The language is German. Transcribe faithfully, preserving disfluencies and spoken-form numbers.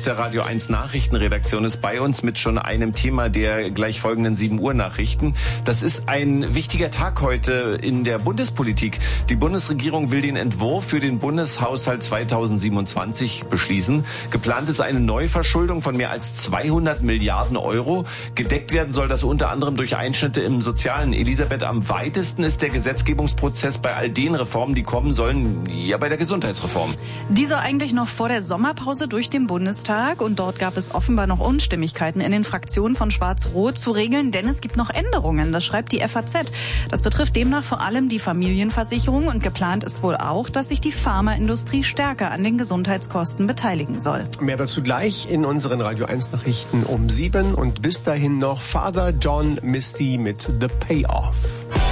der Radio eins Nachrichtenredaktion ist bei uns mit schon einem Thema der gleich folgenden sieben Uhr Nachrichten. Das ist ein wichtiger Tag heute in der Bundespolitik. Die Bundesregierung will den Entwurf für den Bundeshaushalt zweitausendsiebenundzwanzig beschließen. Geplant ist eine Neuverschuldung von mehr als zweihundert Milliarden Euro. Gedeckt werden soll das unter anderem durch Einschnitte im Sozialen. Elisabeth, am weitesten ist der Gesetzgebungsprozess bei all den Reformen, die kommen sollen, ja bei der Gesundheitsreform. Die soll eigentlich noch vor der Sommerpause durch den Bundestag und dort gab es offenbar noch Unstimmigkeiten in den Fraktionen von Schwarz-Rot zu regeln, denn es gibt noch Änderungen, das schreibt die F A Z. Das betrifft demnach vor allem die Familienversicherung und geplant ist wohl auch, dass sich die Pharmaindustrie stärker an den Gesundheitskosten beteiligen soll. Mehr dazu gleich in unseren Radio eins Nachrichten um sieben und bis dahin noch Father John Misty mit The Payoff.